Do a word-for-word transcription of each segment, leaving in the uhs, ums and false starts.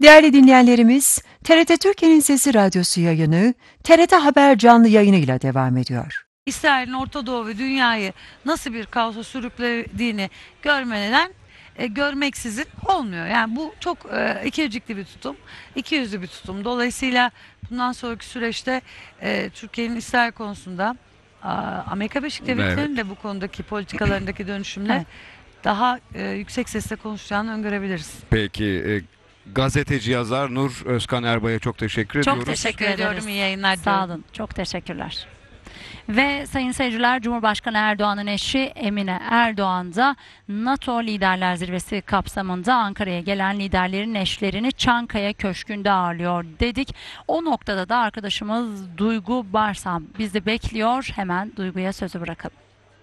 Değerli dinleyenlerimiz, T R T Türkiye'nin Sesi Radyosu yayını T R T Haber canlı yayınıyla devam ediyor. İsrail'in Orta Doğu ve dünyayı nasıl bir kaosa sürüklediğini görmeden, e, görmeksizin olmuyor. Yani bu çok e, ikircikli bir tutum, ikiyüzlü bir tutum. Dolayısıyla bundan sonraki süreçte e, Türkiye'nin İsrail konusunda a, Amerika Birleşik Devletleri'nin Evet. de bu konudaki politikalarındaki dönüşümle daha e, yüksek sesle konuşacağını öngörebiliriz. Peki e, gazeteci yazar Nur Özkan Erbay'a çok teşekkür Çok ediyoruz. teşekkür ediyorum. ederiz. İyi yayınlar Sağ diliyorum. olun. Çok teşekkürler. Ve sayın seyirciler, Cumhurbaşkanı Erdoğan'ın eşi Emine Erdoğan da NATO Liderler Zirvesi kapsamında Ankara'ya gelen liderlerin eşlerini Çankaya Köşkü'nde ağırlıyor dedik. O noktada da arkadaşımız Duygu Barsam bizi bekliyor. Hemen Duygu'ya sözü bırakalım.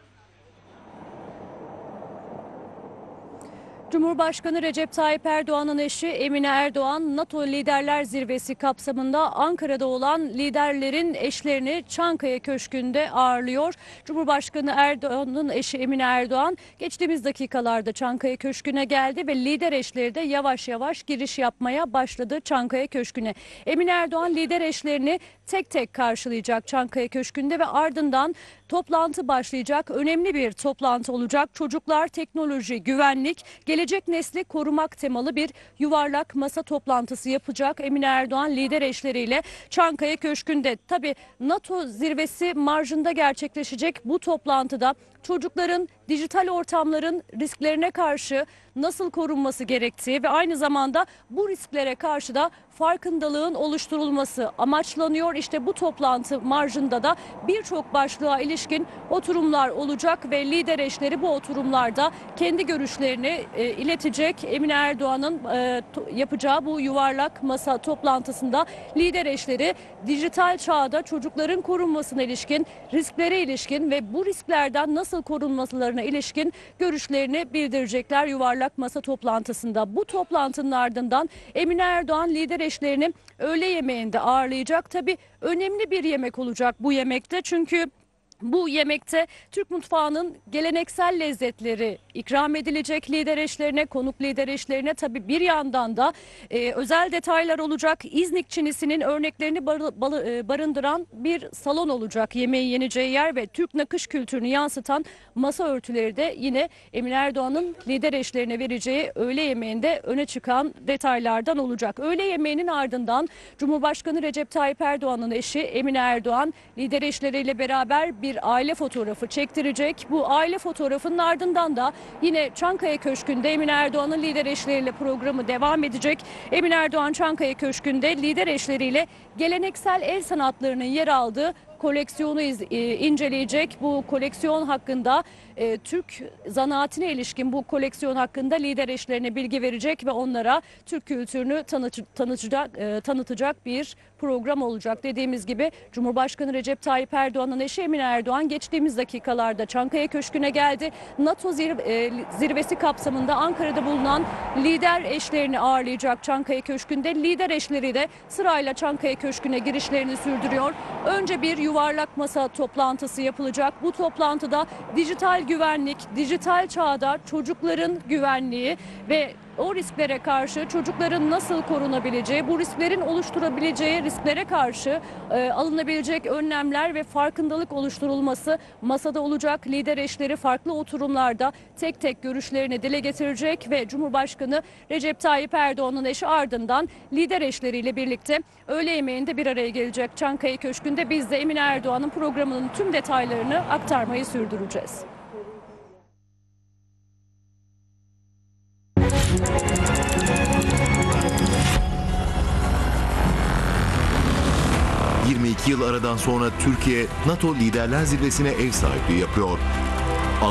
Cumhurbaşkanı Recep Tayyip Erdoğan'ın eşi Emine Erdoğan, NATO Liderler Zirvesi kapsamında Ankara'da olan liderlerin eşlerini Çankaya Köşkü'nde ağırlıyor. Cumhurbaşkanı Erdoğan'ın eşi Emine Erdoğan geçtiğimiz dakikalarda Çankaya Köşkü'ne geldi ve lider eşleri de yavaş yavaş giriş yapmaya başladı Çankaya Köşkü'ne. Emine Erdoğan lider eşlerini tek tek karşılayacak Çankaya Köşkü'nde ve ardından toplantı başlayacak. Önemli bir toplantı olacak. Çocuklar, teknoloji, güvenlik, gelecek nesli korumak temalı bir yuvarlak masa toplantısı yapacak Emine Erdoğan lider eşleriyle Çankaya Köşkü'nde. Tabii NATO zirvesi marjında gerçekleşecek bu toplantıda çocukların dijital ortamların risklerine karşı nasıl korunması gerektiği ve aynı zamanda bu risklere karşı da farkındalığın oluşturulması amaçlanıyor. İşte bu toplantı marjında da birçok başlığa ilişkin oturumlar olacak ve lider eşleri bu oturumlarda kendi görüşlerini e, iletecek. Emine Erdoğan'ın e, yapacağı bu yuvarlak masa toplantısında lider eşleri dijital çağda çocukların korunmasına ilişkin, risklere ilişkin ve bu risklerden nasıl korunmalarına ilişkin görüşlerini bildirecekler yuvarlak masa toplantısında. Bu toplantının ardından Emine Erdoğan lider eşlerini öğle yemeğinde ağırlayacak. Tabii önemli bir yemek olacak bu yemekte, çünkü bu yemekte Türk mutfağının geleneksel lezzetleri ikram edilecek lider eşlerine, konuk lider eşlerine. Tabii bir yandan da e, özel detaylar olacak. İznik çinisinin örneklerini bar, bar, e, barındıran bir salon olacak yemeği yeneceği yer ve Türk nakış kültürünü yansıtan masa örtüleri de yine Emine Erdoğan'ın lider eşlerine vereceği öğle yemeğinde öne çıkan detaylardan olacak. Öğle yemeğinin ardından Cumhurbaşkanı Recep Tayyip Erdoğan'ın eşi Emine Erdoğan lider eşleriyle beraber bir bir aile fotoğrafı çektirecek. Bu aile fotoğrafının ardından da yine Çankaya Köşkü'nde Emine Erdoğan'ın lider eşleriyle programı devam edecek. Emine Erdoğan Çankaya Köşkü'nde lider eşleriyle geleneksel el sanatlarının yer aldığı koleksiyonu iz, e, inceleyecek. Bu koleksiyon hakkında e, Türk zanaatine ilişkin bu koleksiyon hakkında lider eşlerine bilgi verecek ve onlara Türk kültürünü tanıt, tanıtacak, e, tanıtacak bir program olacak. Dediğimiz gibi Cumhurbaşkanı Recep Tayyip Erdoğan'ın eşi Emine Erdoğan geçtiğimiz dakikalarda Çankaya Köşkü'ne geldi. NATO zir, e, zirvesi kapsamında Ankara'da bulunan lider eşlerini ağırlayacak Çankaya Köşkü'nde. Lider eşleri de sırayla Çankaya Köşkü'ne girişlerini sürdürüyor. Önce bir yuvarlak masa toplantısı yapılacak. Bu toplantıda dijital güvenlik, dijital çağda çocukların güvenliği ve o risklere karşı çocukların nasıl korunabileceği, bu risklerin oluşturabileceği risklere karşı e, alınabilecek önlemler ve farkındalık oluşturulması masada olacak. Lider eşleri farklı oturumlarda tek tek görüşlerini dile getirecek ve Cumhurbaşkanı Recep Tayyip Erdoğan'ın eşi ardından lider eşleriyle birlikte öğle yemeğinde bir araya gelecek Çankaya Köşkü'nde. Biz de Emine Erdoğan'ın programının tüm detaylarını aktarmayı sürdüreceğiz. yirmi iki yıl aradan sonra Türkiye, NATO Liderler Zirvesi'ne ev sahipliği yapıyor.